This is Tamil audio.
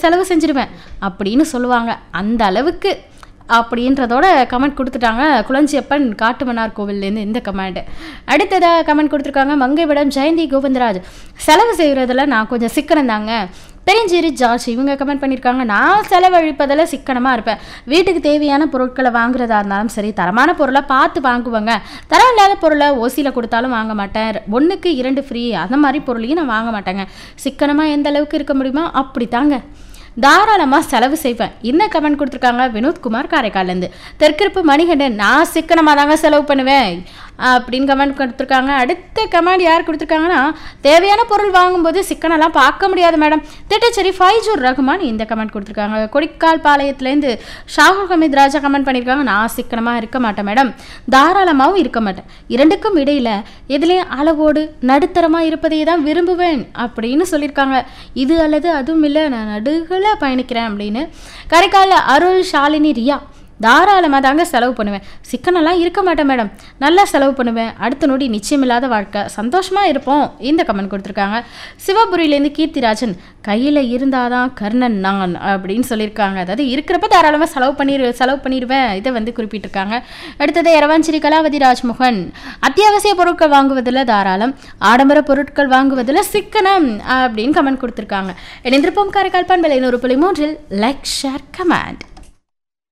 செலவு செஞ்சிருவேன் அப்படின்னு சொல்லுவாங்க. அந்த அளவுக்கு அப்படின்றதோட கமெண்ட் கொடுத்துட்டாங்க குளஞ்சியப்பன் காட்டுமன்னார் கோவில்லேருந்து இந்த கமெண்ட். அடுத்ததாக கமெண்ட் கொடுத்துருக்காங்க மங்கை விடம் ஜெயந்தி கோவிந்தராஜ். செலவு செய்கிறதுல நான் கொஞ்சம் சிக்கனம் தாங்க. பெருஞ்சேரி ஜார்ஜ் இவங்க கமெண்ட் பண்ணியிருக்காங்க நான் செலவழிப்பதில் சிக்கனமாக இருப்பேன். வீட்டுக்கு தேவையான பொருட்களை வாங்குறதா இருந்தாலும் சரி தரமான பொருளை பார்த்து வாங்குவேங்க. தரம் இல்லாத பொருளை ஓசியில் கொடுத்தாலும் வாங்க மாட்டேன். 1க்கு 2 ஃப்ரீ அந்த மாதிரி பொருளையும் நான் வாங்க மாட்டேங்க. சிக்கனமாக எந்த அளவுக்கு இருக்க முடியுமோ அப்படி தாங்க. தாராளமாக செலவு செய்வேன். என்ன கமெண்ட் கொடுத்துருக்காங்க வினோத்குமார் காரைக்கால்லேருந்து. தெற்கிருப்பு மணிகண்டன் நான் சிக்கனமாக தாங்க செலவு பண்ணுவேன் அப்படின்னு கமெண்ட் கொடுத்துருக்காங்க. அடுத்த கமெண்ட் யார் கொடுத்துருக்காங்கன்னா தேவையான பொருள் வாங்கும்போது சிக்கனெல்லாம் பார்க்க முடியாது மேடம். திட்டச்சேரி ஃபைஜூர் ரகுமான் இந்த கமெண்ட் கொடுத்துருக்காங்க. கொடிக்கால் பாளையத்துலேருந்து ஷாகுல் ஹமீத் ராஜா கமெண்ட் பண்ணியிருக்காங்க நான் சிக்கனமாக இருக்க மாட்டேன் மேடம். தாராளமாகவும் இருக்க மாட்டேன். 2க்கும் இடையில் எதுலேயும் அளவோடு நடுத்தரமாக இருப்பதை தான் விரும்புவேன் அப்படின்னு சொல்லியிருக்காங்க. இது அல்லது அதுவும் இல்லை நான் நடுகளை பயணிக்கிறேன் அப்படின்னு. காரைக்கால் அருள் ஷாலினி ரியா தாராளமாக தாங்க செலவு பண்ணுவேன். சிக்கனெல்லாம் இருக்க மாட்டேன் மேடம். நல்லா செலவு பண்ணுவேன். அடுத்த நொடி நிச்சயமில்லாத வாழ்க்கை சந்தோஷமாக இருப்போம் இந்த கமெண்ட் கொடுத்துருக்காங்க. சிவபுரியிலேருந்து கீர்த்திராஜன் கையில் இருந்தாதான் கர்ணன் நான் அப்படின்னு சொல்லியிருக்காங்க. அதாவது இருக்கிறப்ப தாராளமாக செலவு பண்ணிடுவேன் இதை வந்து குறிப்பிட்டிருக்காங்க. அடுத்தது இரவாஞ்சேரி கலாவதி ராஜ்மோகன் அத்தியாவசிய பொருட்கள் வாங்குவதில் தாராளம் ஆடம்பர பொருட்கள் வாங்குவதில் சிக்கனம் அப்படின்னு கமெண்ட் கொடுத்துருக்காங்க. இணைந்திருப்போம் காரைக்கால் பண்பலை 100.3 லைக் ஷேர் கமெண்ட்.